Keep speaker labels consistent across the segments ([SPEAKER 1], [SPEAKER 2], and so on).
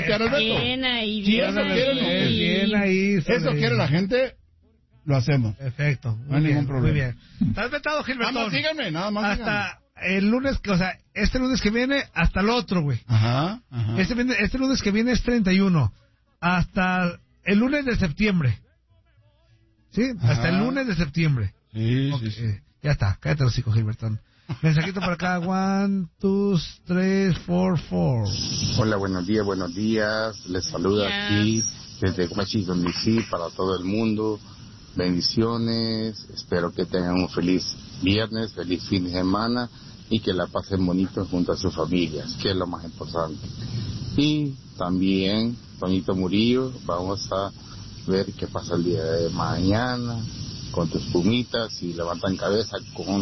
[SPEAKER 1] putear al Beto.
[SPEAKER 2] Bien ahí,
[SPEAKER 1] Si
[SPEAKER 2] bien
[SPEAKER 1] eso quiere,
[SPEAKER 3] Bien ahí.
[SPEAKER 1] eso quiere la gente, lo hacemos.
[SPEAKER 3] Perfecto.
[SPEAKER 1] No hay ningún problema.
[SPEAKER 3] Muy bien. ¿Estás vetado, Gilberto?
[SPEAKER 1] Nada más díganme, nada más
[SPEAKER 3] hasta el lunes, o sea, este lunes que viene hasta el otro, güey.
[SPEAKER 1] Ajá.
[SPEAKER 3] Este lunes que viene es 31. Hasta el lunes de septiembre. ¿Sí? Hasta el lunes de septiembre.
[SPEAKER 1] Sí,
[SPEAKER 3] Okay.
[SPEAKER 1] sí.
[SPEAKER 3] Ya está, cállate los hijos, Gilbertón. Mensajito por acá, 1, 2, 3, 4, 4.
[SPEAKER 4] Hola, buenos días. Les saluda aquí desde Washington, D.C. para todo el mundo. Bendiciones. Espero que tengan un feliz viernes, feliz fin de semana y que la pasen bonito junto a sus familias, que es lo más importante. Y también, Toñito Murillo, vamos a ver qué pasa el día de mañana con tus Pumitas y levantan cabeza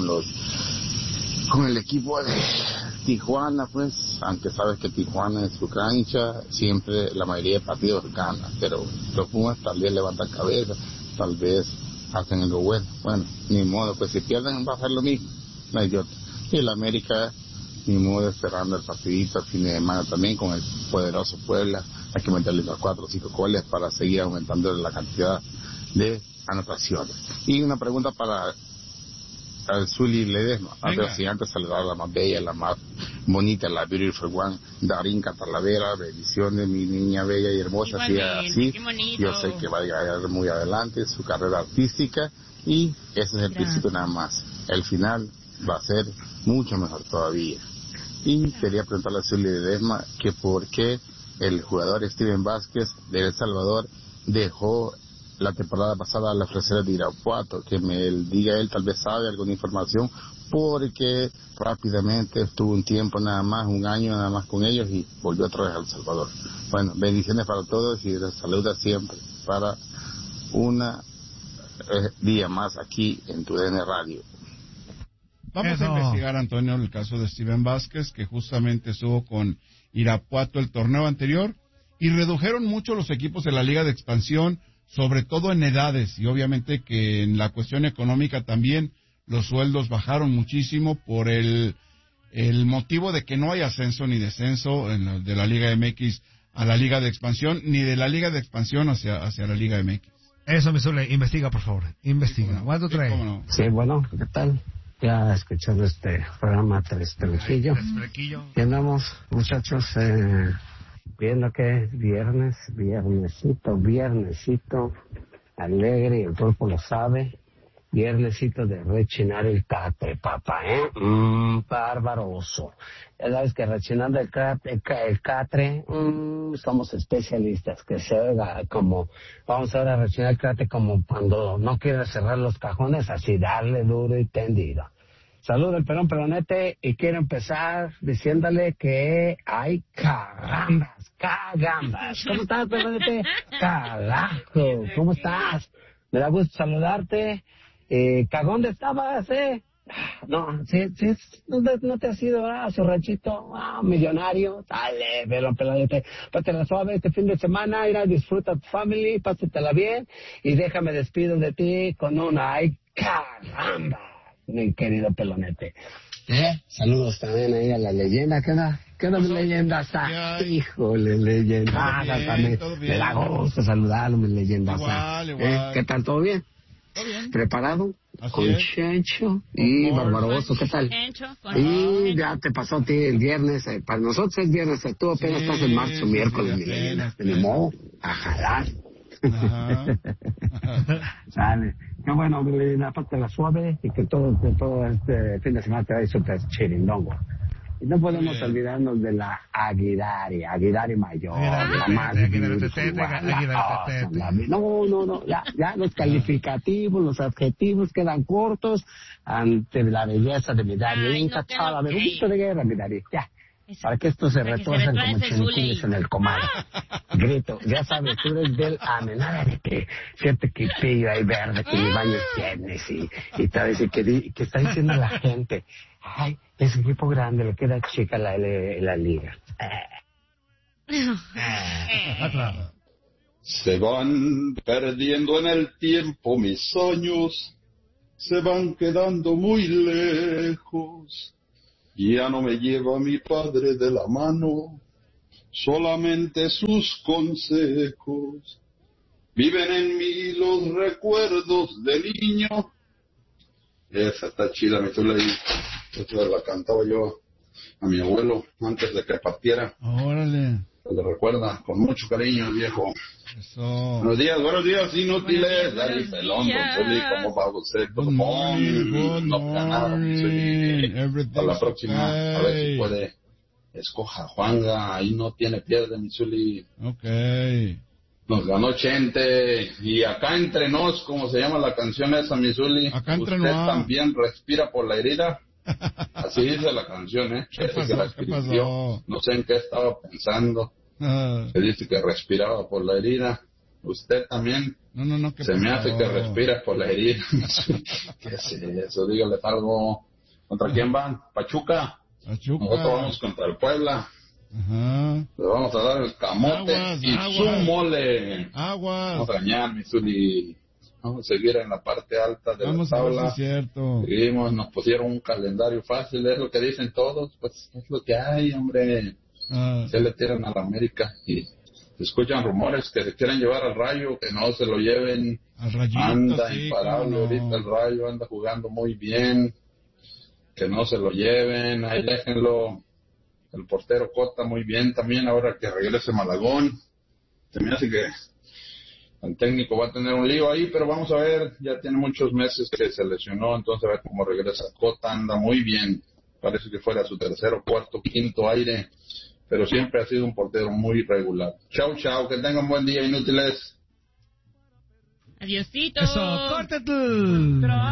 [SPEAKER 4] con el equipo de Tijuana, pues, aunque sabes que Tijuana en su cancha siempre la mayoría de partidos gana, pero los Pumas tal vez levantan cabeza, tal vez hacen algo bueno. Bueno, ni modo, pues si pierden va a ser lo mismo, no hay de otra. Y el América, ni modo, esperando el partidito, fin de semana también con el poderoso Puebla, hay que meterle los 4 o 5 goles para seguir aumentando la cantidad de anotaciones. Y una pregunta para al Zuli Ledesma, antes saludar a la más bella, la más bonita, la Beautiful One, Darinka Talavera, bendiciones, mi niña bella y hermosa, así, yo sé que va a llegar muy adelante su carrera artística y ese es el principio nada más, el final va a ser mucho mejor todavía. Y quería preguntarle a Zuli Ledesma que por qué el jugador Steven Vázquez de El Salvador dejó la temporada pasada la ofrecer de Irapuato, que me diga él, tal vez sabe alguna información, porque rápidamente estuvo un tiempo nada más, un año nada más con ellos y volvió otra vez a El Salvador. Bueno, bendiciones para todos y les saluda siempre para una día más aquí en tu DN Radio.
[SPEAKER 1] Vamos a investigar, Antonio, el caso de Steven Vázquez, que justamente estuvo con Irapuato el torneo anterior y redujeron mucho los equipos de la Liga de Expansión, sobre todo en edades, y obviamente que en la cuestión económica también los sueldos bajaron muchísimo por el motivo de que no hay ascenso ni descenso de la Liga MX a la Liga de Expansión, ni de la Liga de Expansión hacia la Liga MX.
[SPEAKER 3] Eso, mi Zule, investiga, por favor, investiga. ¿Cuánto trae?
[SPEAKER 5] Sí, bueno, ¿qué tal? Ya escuchando este programa Tres Trequillo. Y andamos, muchachos, viendo que es viernesito, alegre, el cuerpo lo sabe, viernesito de rechinar el catre, papá, bárbaroso. Ya sabes que rechinando el catre, somos especialistas, que se oiga como, vamos ahora a rechinar el catre como cuando no quieres cerrar los cajones, así darle duro y tendido. Saludo al Pelón Pelonete y quiero empezar diciéndole que hay cagambas. ¿Cómo estás, Pelonete? Carajo, ¿cómo estás? Me da gusto saludarte. ¿Cagón de estabas, No, sí, no te has ido a su ranchito, millonario. Dale, Pelón Pelonete, pásatela suave este fin de semana, ir a disfrutar tu family, pásatela bien y déjame despido de ti con una ay caramba. Mi querido Pelonete. Saludos también ahí a la leyenda. ¿Qué onda mi leyenda? Híjole, leyenda. Me da gusto saludarlo, mi leyenda.
[SPEAKER 1] Igual.
[SPEAKER 5] ¿Qué tal? ¿Todo bien? ¿Preparado?
[SPEAKER 1] Así
[SPEAKER 5] con
[SPEAKER 1] es.
[SPEAKER 5] Chencho y Barbaroso. ¿Qué tal? Y ya te pasó a ti el viernes. Para nosotros es viernes. Tú apenas estás el martes o miércoles, mi leyenda. Ni modo, a jalar. Sale. Qué bueno, aparte la suave y que todo este fin de semana te va a ir súper chirindongo. Y no podemos olvidarnos de la Aguidari Mayor, la más No, ya los calificativos, los adjetivos quedan cortos ante la belleza de mi Dari. Intachable, un grito de guerra, mi Dari, ya. Para que estos se retuerzan como chinicules en el comal. Grito, ya sabes, tú eres del amenaza de que cierto quipillo ahí verde que ni baños tienes y tal vez que está diciendo la gente, ay, es un equipo grande, le queda chica la liga.
[SPEAKER 6] Se van perdiendo en el tiempo mis sueños, se van quedando muy lejos. Ya no me lleva mi padre de la mano, solamente sus consejos. Viven en mí los recuerdos de niño. Esa está chida, mi chula. Esa la cantaba yo a mi abuelo antes de que partiera.
[SPEAKER 1] Órale.
[SPEAKER 6] Se le recuerda con mucho cariño el viejo.
[SPEAKER 1] Eso.
[SPEAKER 6] Buenos días, inútiles. Dale, pelón, don Zuli, ¿cómo va usted?
[SPEAKER 1] Good morning.
[SPEAKER 6] No pasa nada, don Zuli.
[SPEAKER 1] Everything's
[SPEAKER 6] A la próxima,
[SPEAKER 1] okay.
[SPEAKER 6] a ver si puede. Escoja Juanga, ahí no tiene pierde, mi Zuli.
[SPEAKER 1] Ok.
[SPEAKER 6] Nos ganó Chente. Y acá entre nos, como se llama la canción esa, mi Zuli.
[SPEAKER 1] Acá entre
[SPEAKER 6] ¿Usted
[SPEAKER 1] nos.
[SPEAKER 6] también respira por la herida? Así dice la canción, ¿eh?
[SPEAKER 1] ¿Qué
[SPEAKER 6] Ese
[SPEAKER 1] pasó?
[SPEAKER 6] que la
[SPEAKER 1] ¿Qué
[SPEAKER 6] escribió,
[SPEAKER 1] pasó?
[SPEAKER 6] no sé en qué estaba pensando. Se dice que respiraba por la herida. Usted también.
[SPEAKER 1] No, ¿qué
[SPEAKER 6] Se
[SPEAKER 1] pasó?
[SPEAKER 6] me hace que respira por la herida. ¿Qué es eso? Dígale algo. ¿Contra quién van? Pachuca. Nosotros vamos contra el Puebla.
[SPEAKER 1] Ajá.
[SPEAKER 6] Le vamos a dar el camote
[SPEAKER 1] Aguas.
[SPEAKER 6] su mole.
[SPEAKER 1] Aguas.
[SPEAKER 6] Vamos a dañar, mi Zuli. Vamos a seguir en la parte alta de
[SPEAKER 1] Vamos
[SPEAKER 6] la
[SPEAKER 1] a ver si
[SPEAKER 6] tabla.
[SPEAKER 1] es cierto.
[SPEAKER 6] Seguimos, nos pusieron un calendario fácil, es lo que dicen todos, pues es lo que hay, hombre. Se le tiran a la América y se escuchan rumores que se quieren llevar al Rayo, que no se lo lleven.
[SPEAKER 1] Al Rayito,
[SPEAKER 6] Anda
[SPEAKER 1] sí,
[SPEAKER 6] imparable
[SPEAKER 1] cómo no.
[SPEAKER 6] ahorita el Rayo, anda jugando muy bien. Que no se lo lleven, ahí déjenlo. El portero Cota muy bien también, ahora que regrese Malagón. Se me hace que el técnico va a tener un lío ahí, pero vamos a ver, ya tiene muchos meses que se lesionó, entonces a ver cómo regresa. Cota anda muy bien, parece que fuera su tercero, cuarto, quinto aire, pero siempre ha sido un portero muy regular. Chau, que tengan buen día, inútiles.
[SPEAKER 2] Adiosito.
[SPEAKER 3] Eso, córtate.